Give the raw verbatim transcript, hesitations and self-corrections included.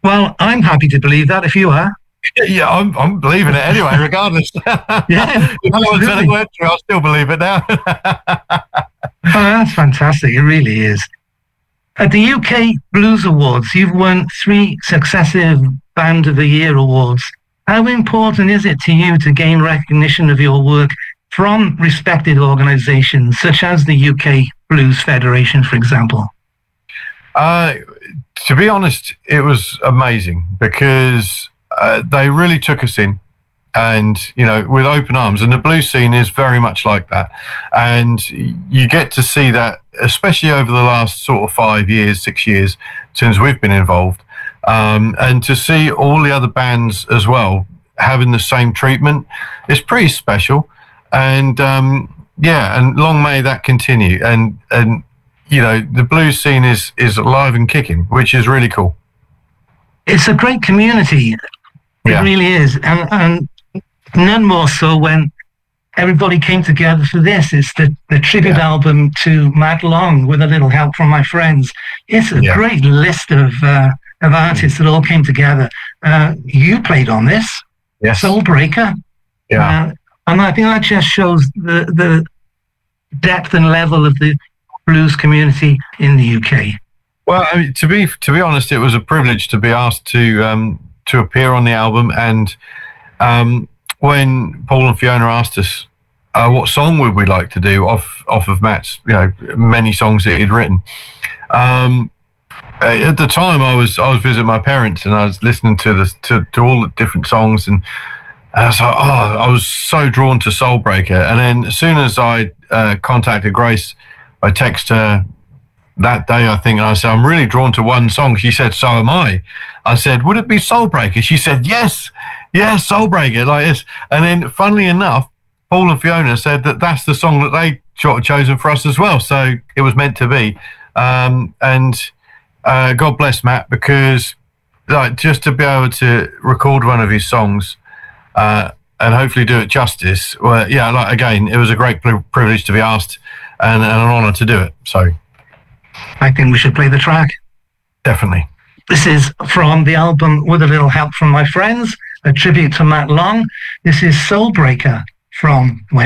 Well, I'm happy to believe that if you are. Yeah, I'm, I'm believing it anyway, regardless. Yeah, if no one said a word to me, I'll still believe it now. Oh, that's fantastic. It really is. At the U K Blues Awards, you've won three successive Band of the Year awards. How important is it to you to gain recognition of your work from respected organisations such as the U K Blues Federation, for example? Uh, to be honest, it was amazing because uh, they really took us in. And, you know, with open arms, and the blues scene is very much like that. And you get to see that, especially over the last sort of five years, six years since we've been involved. Um, and to see all the other bands as well having the same treatment is pretty special. And, um, yeah, and long may that continue. And, and you know, the blues scene is, is alive and kicking, which is really cool. It's a great community. It Yeah. really is. And, and none more so when everybody came together for this. It's the, the tribute Yeah. album to Matt Long with a little help from my friends. It's a Yeah. great list of uh, of artists that all came together. Uh, you played on this, Yes. Soulbreaker. Yeah. Uh, and I think that just shows the, the depth and level of the blues community in the U K. Well, I mean, to be to be honest, it was a privilege to be asked to um, to appear on the album. And um, when Paul and Fiona asked us uh, what song would we like to do off off of Matt's, you know, many songs that he'd written. Um, at the time, I was I was visiting my parents and I was listening to the to, to all the different songs, and I was like, oh, I was so drawn to Soulbreaker. And then as soon as I uh, contacted Grace, I texted her that day, I think, and I said, I'm really drawn to one song. She said, so am I. I said, would it be Soulbreaker? She said, yes, yes, Soulbreaker, like this. And then, funnily enough, Paul and Fiona said that that's the song that they cho- chosen for us as well. So it was meant to be. Um, and uh, God bless Matt, because like just to be able to record one of his songs uh, and hopefully do it justice, well, yeah, like again, it was a great pri- privilege to be asked and, and an honour to do it. So I think we should play the track. definitely. This is from the album With a Little Help from My Friends, a tribute to Matt Long. This is Soulbreaker from When